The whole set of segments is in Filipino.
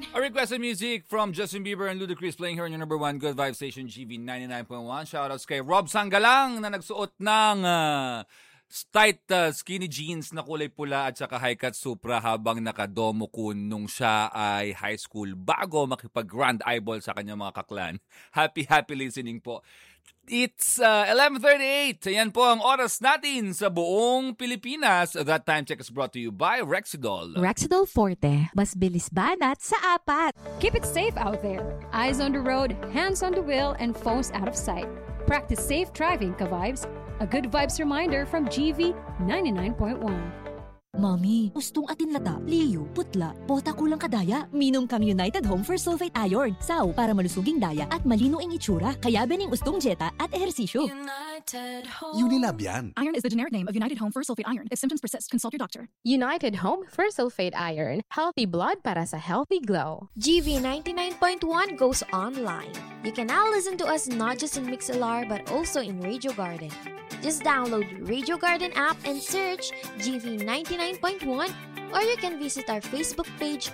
A requested music from Justin Bieber and Ludacris playing here on your number one Good Vibe station, GV 99.1. Shoutouts kay Rob Sanggalang na nagsuot ng tight skinny jeans na kulay pula at saka high cut Supra habang nakadomo kun nung siya ay high school bago makipag-grand eyeball sa kanyang mga kaklan. Happy listening po. It's 11:38. Ayan po ang oras natin sa buong Pilipinas. That time check is brought to you by Rexidol. Rexidol Forte. Mas bilis banat sa apat. Keep it safe out there. Eyes on the road, hands on the wheel, and phones out of sight. Practice safe driving, ka-vibes. A good vibes reminder from GV 99.1. Mami, gustong atin lata, liyo, putla, bota kulang kadaya. Minom kang United Home for Sulfate Iron. Saw para malusuging daya at malino ang itsura. Kaya bening ustong jeta at ehersisyo. Unilab yan. Iron is the generic name of United Home for Sulfate Iron. If symptoms persist, consult your doctor. United Home for Sulfate Iron. Healthy blood para sa healthy glow. GV 99.1 goes online. You can now listen to us not just in MixLR but also in Radio Garden. Just download Radio Garden app and search GV 99.1, or you can visit our Facebook page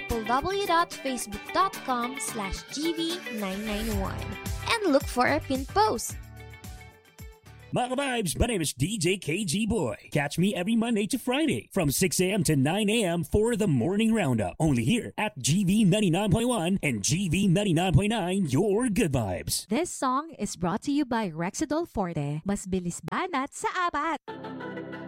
www.facebook.com/GV991 and look for our pinned post. Mga vibes, my name is DJ KG Boy. Catch me every Monday to Friday from 6 a.m. to 9 a.m. for the Morning Roundup. Only here at GV 99.1 and GV 99.9, your good vibes. This song is brought to you by Rexidol Forte. Mas bilis banat sa apat.